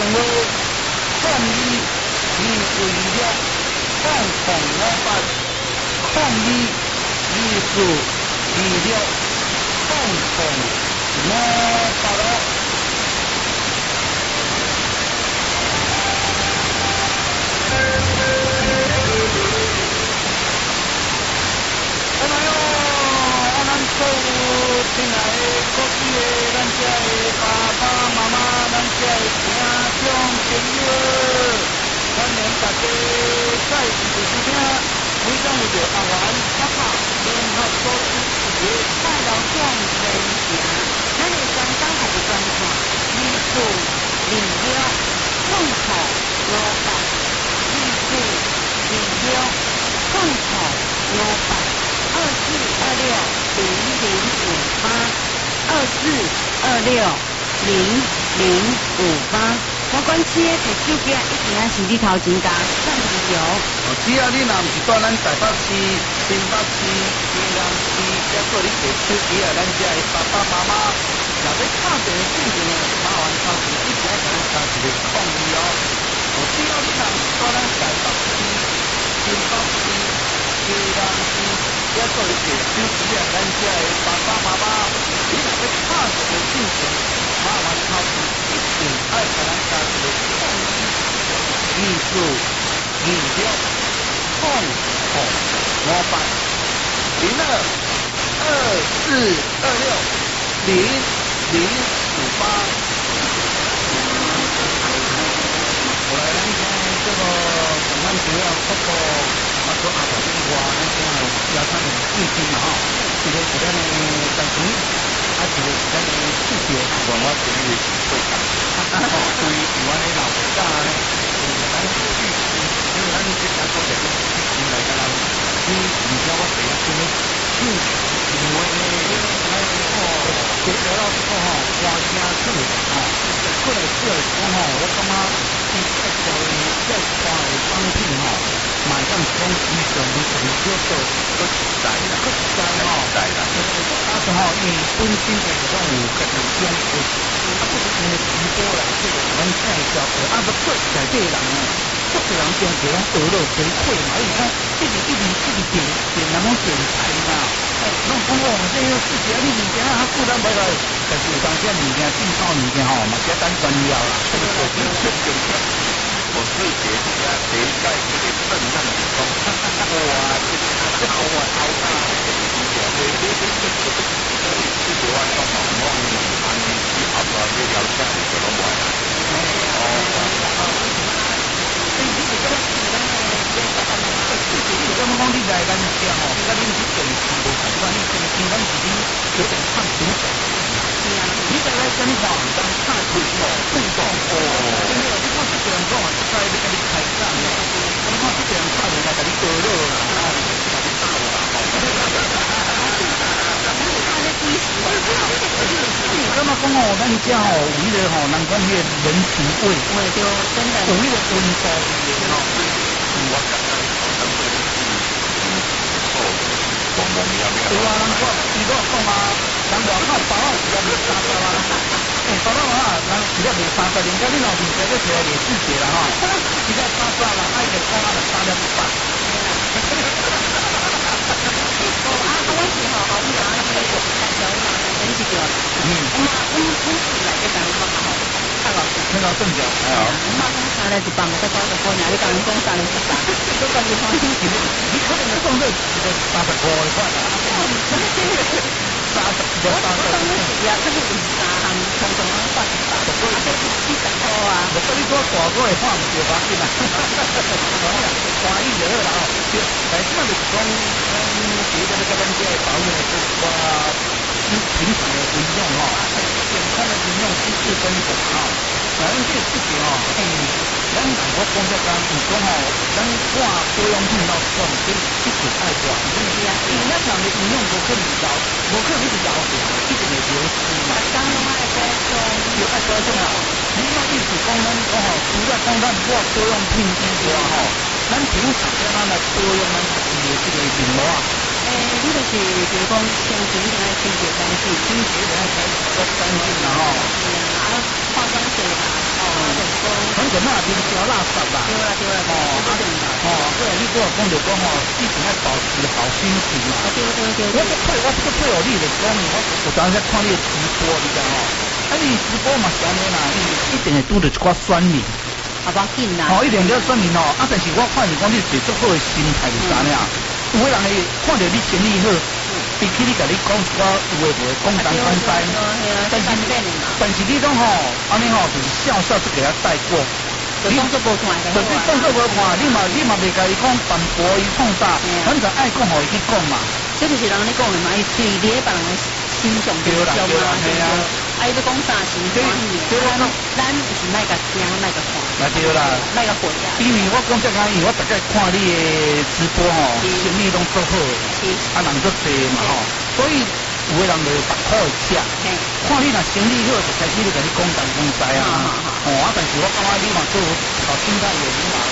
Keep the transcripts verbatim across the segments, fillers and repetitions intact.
话，抗议你为了共同我法，抗议艺术为了共同我法咯。哎呦，啊，咱所有亲爱的国际的，咱遮的爸爸妈妈，咱遮的听众朋友，欢迎大家再次收听，每当有着阿元阿拍联合所主持的《快乐向前行》，咱的专访还是专看艺术、理疗、创造、老板、艺术、理疗、创造、老板。二四二六零零五八，二四二六零零五八。我管车摕手机一定要是你头前加赞同油。哦，只要你若毋是住咱台北市、新北市、宜兰市，抑做你摕手机啊，咱遮的爸爸妈妈，若要拍电视进前，麻烦头前一定要甲咱加一个抗议哦。哦，只要你若毋是住咱台北市、新北市、宜兰市。要做一些手机啊，咱遮的爸爸妈妈，你若要拍摄的进前，麻烦头前一定爱甲咱加一个创意、艺术、艺术、创创模板零二二四二六零零五八。我来咱现在这个我们主要包括。啊，说阿婆的话，咱现在要看四星嘛吼，一个是咱的三星，啊一个是咱的四星，我我属于最强，哦，属于台湾的老大呢，就是咱四星，因为咱这家做的是四星来个人，你唔知我谁啊？因为就因为咱哦，这个老师讲吼，花声出来吼，出来出来讲吼，我感觉伊在做的在花的商品吼。马上从基层你可能就做做实在啦，做实在吼，实在啦。但是吼，因本身的这种有各种种类，啊，不是因为直播啦，这个咱介绍过，啊，不做实在这个人呢，做个人中国人学了真会嘛，因为讲一直一直一直点点那种点菜嘛，哎，拢讲我这个自己啊，你物件啊，负担不来，但是有当时物件进口物件吼，嘛简单专业啦，这个我们确定的。我是给家谁盖这个圣诞的风，哇，这个好啊，好大的一个理解，对对对对对对，四十万到毛毛你安尼去好多这条线你就拢买啦，哦，所以你这个是咱的这个什么？你这么讲你来咱家吼，咱你去电视无看，咱你电视咱自己有点看清楚。你在来跟网上看直播互动哦，真的，你看这个人讲啊，在你跟你开战呢，你看这个人看人来跟你娱乐啦，啊，跟你打我啦，你干嘛讲哦？咱家哦，有迄个吼，人讲迄个人情味，味就真的有迄个温度的吼。我感觉咱们哦，光光明亮。对啊，人讲，你跟我讲啊。人外口包啊，是要卖三十啊！诶，包啊嘛，人是要卖三十，人家你老弟在这起来卖四十啦哈！是要三十啦，爱个讲啊，三两百。哦，啊，我是吼，后面啊，那个大条嘛，真是个。嗯。我嘛，我我是来这当嘛吼，看老师。看到正脚。哎呀。我嘛讲三来一百，再加一块尔，你讲人讲三来一百，都感觉欢喜。你可能送这一个三十块的块啦。三十个三十个呀，这个是三行，通常拢八十八，所以这是四十块啊。我跟你说，大个的话唔对吧？对啦，欢喜就好啦吼。但是嘛就是讲，咱其实咧，甲咱这保养的我平常的运用吼，健康的运用是四分熟吼。咱这个事情吼，诶，咱如果讲这讲，你讲吼，咱挂保养品到讲，这一直爱挂，真的是啊。因为咱人的运用无可能高，无可能一直高调，一定会流失嘛。当然嘛，爱保养，有爱保养啦。你那意思讲，咱讲吼，除了讲咱挂保养品之外吼，咱平常在咱来保养咱自己的这个面膜啊。诶，你就是比如讲，清洁一定要清洁干净，清洁一定要洗干干净啦吼。是啊，啊，化妆水啦，哦， 反正那边烧垃圾啦， 对啦对啦，哦， 哦，对，你跟我讲就讲哦，以前爱保持好心情嘛。 对对对。 我就配我就配合你的讲，我有当时看你的直播，你知哦，啊你直播嘛是安尼啦，一定会拄着一寡酸民。 啊，无紧啦。 哦，一定了酸民哦，啊，但是我看是讲你是做好的心态是安尼啊，有的人会看到你生意好。比起你甲你讲一寡有诶无诶讲东讲西，但是但是你讲吼，安尼吼就是笑笑就给他带过， 你当作无看， 就是当作无看，你嘛你嘛袂甲伊讲反驳伊创啥，反正爱讲互伊去讲嘛。 这就是人咧讲诶嘛，伊对你别人诶心上着重嘛，对啊。啊，伊要讲啥是欢喜诶，咱咱是莫甲听，莫甲看。 那对啦， 莫甲回啊。 因为我讲这个，因为我大概看你诶直播吼，生意拢做好，啊人足济嘛吼，所以有诶人就白苦会吃。看你若生意好，就开始就甲你讲东讲西啊。哦，啊，但是我感觉你嘛做好心态有领导啦。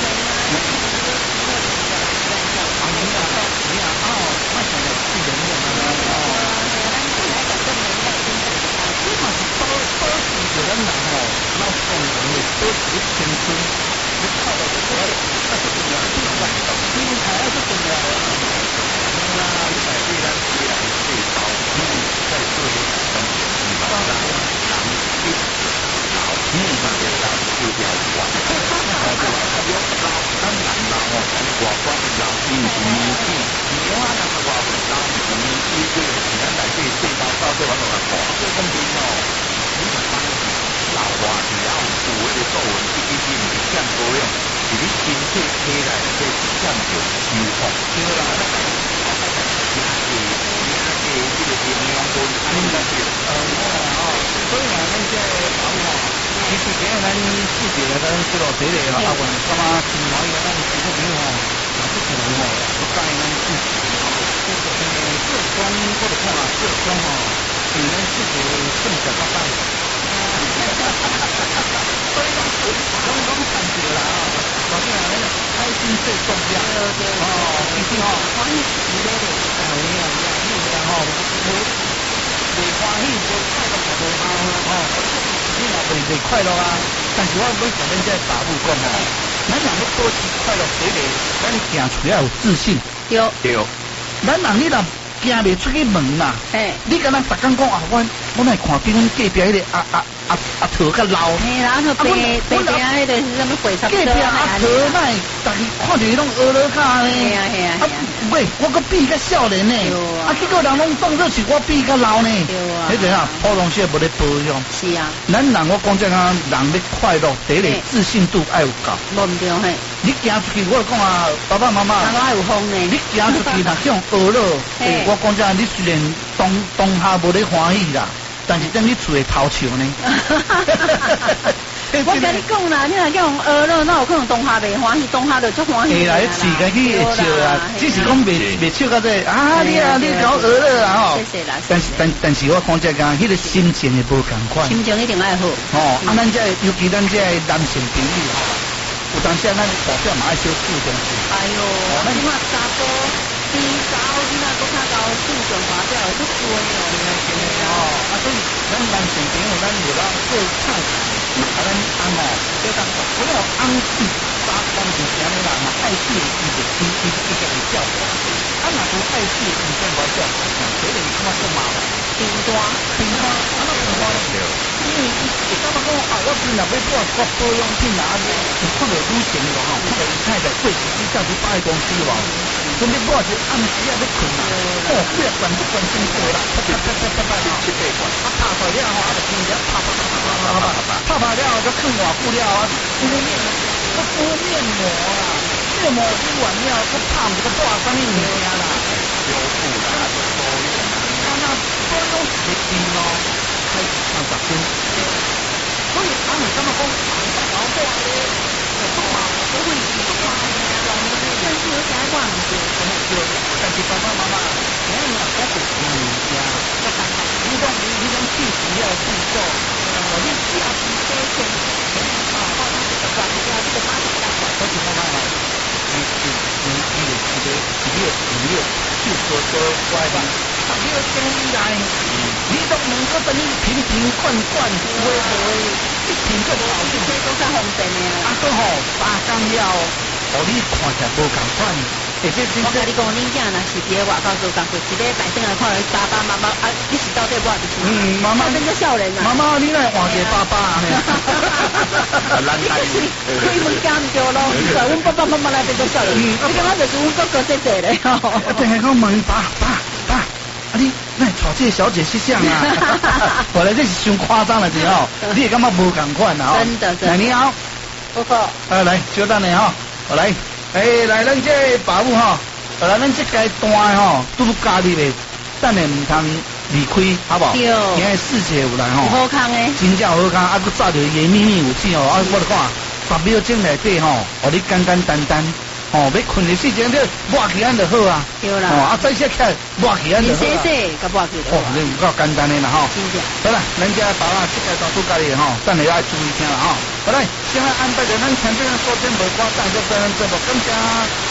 有人人吼，老讲人的保持青春，你看到就说，那是重要，不能乱动，心态那是重要的。那你在对咱虽然最高，嗯，在做的很希望让人一老，嗯，那个老就比较晚。好的，有老当然老哦，我光老嗯年纪，你话那个话老年纪对，咱来对最高到最完了了，哇，这公平哦。老话是要有迄个作文，一一定是像多样，是你身体起来这像着修复。对啦，那个也是也是这个营养分，安尼来着。呃，哦，所以话咱这老吼，其实今日咱四节咱这落地咧，阿文干嘛真欢喜咱这个朋友吼，也不可能吼，不带咱自己吼，这个这种或者看啊，这种吼，比咱自己更加较大。所以讲，拢拢看住啦啊！老弟啊，开心最重要。对对哦，其实哦，欢喜是咧咧，哎呀呀，你有人吼，无未欢喜无快乐就无效哦。你若未未快乐啊，但是我要讲恁这爸母讲哦，咱若要保持快乐，第一个，咱行出来有自信。对对，咱人你若行袂出去门嘛，哎，你敢若逐工讲啊，我我来看比阮隔壁迄个啊啊。啊啊，头较老， 嘿，然后白白边啊，迄个是什么鬼差不多？ 隔壁啊头那，逐个看着伊拢学了卡呢。 系啊系啊。啊， 喂，我个比较少年呢，啊，结果人拢当作是我比较老呢。对啊。迄个啊，普通些无咧保养。是啊。咱人我讲这个人要快乐，第一个自信度爱有够。无唔对嘿。你行出去，我讲啊，爸爸妈妈。爸爸有风呢。你行出去若向学了，我讲这你虽然当当下无咧欢喜啦。但是等你厝会头笑呢。 我跟你讲啦，你若叫人学了，那有可能当下袂欢喜，当下就足欢喜。 会啦，自家去会笑啊，只是讲袂袂笑到这啊，你啊，你搞学了啊吼。谢谢啦。但是但但是我讲这个，迄个心情会无共款。 心情一定爱好。 哦，啊，咱这尤其咱这男性朋友吼，有当时咱保镖嘛爱小注重。 哎呦，你看查甫。你查某囡仔搁较高注重发表会足多哦， 哦，啊，所以咱男性朋友咱有当做太太，啊，咱翁哦，做当我有翁是八方是啥物啦？嘛爱死伊就伊伊伊家己照顾，啊，若无爱死伊就无照顾，所以伊感觉足麻烦。平单平单，啊，那平单对，因为伊伊感觉讲啊，我今日要做个保养品啊，就看到女性咯吼，看到伊太太过时伊照去百货公司咯。准备我是暗时啊要困啊，哦，几啊关都关真多啦，啪啪啪啪啪啪，七八关，啊拍出了后啊就听着啪啪啪啪啪啪啪啪，啪啪了后就看外布了啊，敷面，都敷面膜啦，面膜敷完了，都拍唔个挂上面物件啦，修复啦，都保养啦，那那保养是低咯，开始三十斤，所以俺们怎么讲，三老过咧，不嘛不会不嘛。但是有啥关系？但是爸爸妈妈，你若讲是物件，你讲你你讲必须要注重，你只要是多钱，啊，我讲这个关系啊，这个马上打过，可是妈妈哦，你你你你的这个你的你的就说说乖吧，啊，你要生意来，你都能够等于瓶瓶罐罐，会不会？ 品质好， 这都较方便的啊，都好三工了，互你看起来无共款。而且真我甲你讲，恁囝若是伫咧外口做工作，一礼拜等下看到爸爸妈妈啊，你是到底我就是？ 嗯，妈妈真个少年啊！ 妈妈，你来换个爸爸呢？ 你就是开门间唔对咯，是吧？阮爸爸妈妈那边都少年，你感觉就是阮哥哥姐姐咧吼。 我等下讲问爸爸爸，啊你那娶这个小姐是像啊？后来这是伤夸张了，是吼？你也感觉无共款啊？ 真的真的。 来你好， 哥哥。 啊来，稍等你哈，我来。诶，来，咱这爸母吼，来，咱这阶段吼，拄加入的，等下唔通离开，好不好？ 对。 今日四节有来吼。 好康诶。 真正好康，啊，佮早着夜秘密武器哦，啊，我来看十秒钟内底吼，互你简简单单，吼，要困的时阵你抹起安就好啊。 对啦。 哦，啊，再起来抹起安就好啊。 洗洗，甲抹起就好。 哦，你有够简单的啦吼。 真正。 好啦，人家爸爸这个都拄家己吼，等下要注意听啦吼。好来，先来安排着咱前边的所见无挂，等下再咱节目感谢。